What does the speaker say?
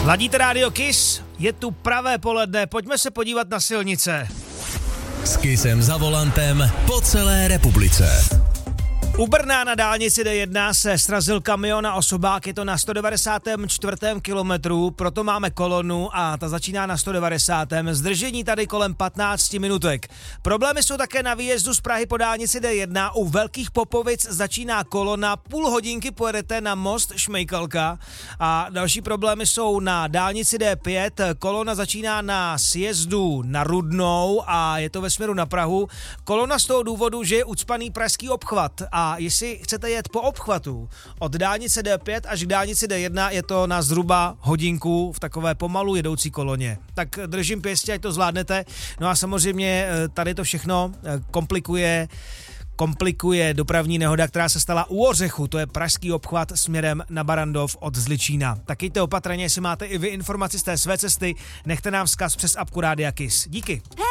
Ladíte rádio Kiss, je tu pravé poledne, pojďme se podívat na silnice. S Kissem za volantem po celé republice. U Brna na dálnici D1 se srazil kamion a osobák, je to na 194. kilometru, proto máme kolonu a ta začíná na 190. Zdržení tady kolem 15 minutek. Problémy jsou také na výjezdu z Prahy po dálnici D1. U Velkých Popovic začíná kolona, půl hodinky pojedete na most Šmejkalka a další problémy jsou na dálnici D5. Kolona začíná na sjezdu na Rudnou a je to ve směru na Prahu. Kolona z toho důvodu, že je ucpaný pražský obchvat a jestli chcete jet po obchvatu od dálnice D5 až k dálnici D1, je to na zhruba hodinku v takové pomalu jedoucí koloně. Tak držím pěstě, ať to zvládnete. No a samozřejmě tady to všechno komplikuje dopravní nehoda, která se stala u Ořechu, to je pražský obchvat směrem na Barrandov od Zličína. Tak jděte opatrně, jestli máte i vy informaci z té své cesty, nechte nám vzkaz přes apku Rádia Kiss. Díky.